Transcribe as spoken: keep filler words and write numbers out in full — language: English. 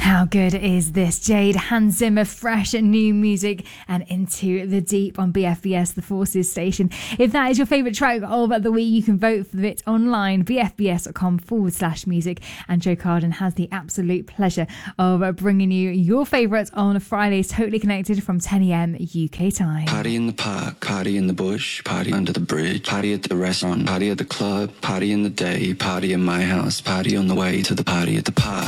How good is this? Jade, Hans Zimmer, fresh new music and Into the Deep on B F B S, the Forces station. If that is your favourite track of the week, you can vote for it online, bfbs.com forward slash music. And Joe Carden has the absolute pleasure of bringing you your favourites on Fridays, totally connected from ten a.m. U K time. Party in the park, party in the bush, party under the bridge, party at the restaurant, party at the club, party in the day, party in my house, party on the way to the party at the park.